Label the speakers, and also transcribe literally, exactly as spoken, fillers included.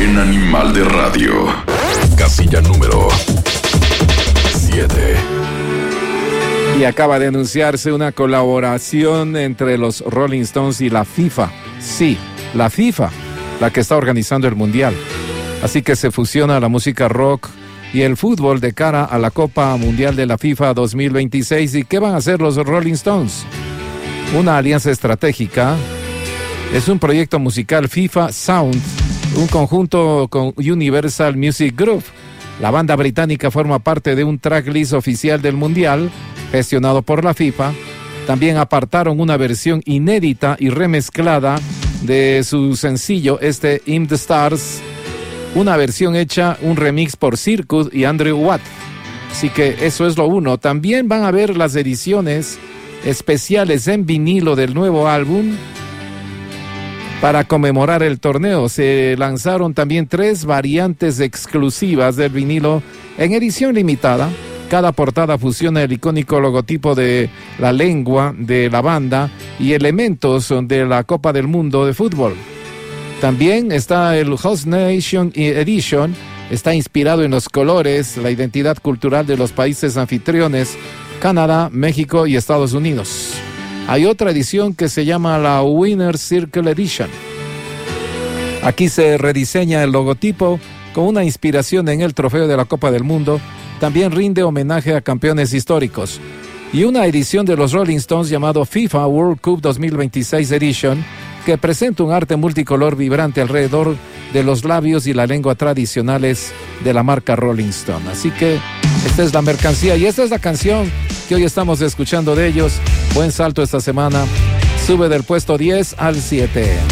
Speaker 1: en Animal de Radio. Casilla número siete.
Speaker 2: Y acaba de anunciarse una colaboración entre los Rolling Stones y la FIFA. Sí, la FIFA, la que está organizando el Mundial. Así que se fusiona la música rock y el fútbol de cara a la Copa Mundial de la FIFA dos mil veintiséis. ¿Y qué van a hacer los Rolling Stones? Una alianza estratégica. Es un proyecto musical FIFA Sound, un conjunto con Universal Music Group. La banda británica forma parte de un tracklist oficial del Mundial, gestionado por la FIFA. También apartaron una versión inédita y remezclada de su sencillo, este In the Stars, una versión hecha, un remix por Circus y Andrew Watt. Así que eso es lo uno. También van a ver las ediciones especiales en vinilo del nuevo álbum para conmemorar el torneo. Se lanzaron también tres variantes exclusivas del vinilo en edición limitada. Cada portada fusiona el icónico logotipo de la lengua de la banda y elementos de la Copa del Mundo de fútbol. También está el Host Nation Edition. Está inspirado en los colores, la identidad cultural de los países anfitriones, Canadá, México y Estados Unidos. Hay otra edición que se llama la Winner Circle Edition. Aquí se rediseña el logotipo con una inspiración en el trofeo de la Copa del Mundo. También rinde homenaje a campeones históricos. Y una edición de los Rolling Stones llamado FIFA World Cup dos mil veintiséis Edition, que presenta un arte multicolor vibrante alrededor de los labios y la lengua tradicionales de la marca Rolling Stone. Así que esta es la mercancía y esta es la canción que hoy estamos escuchando de ellos. Buen salto esta semana. Sube del puesto diez al siete.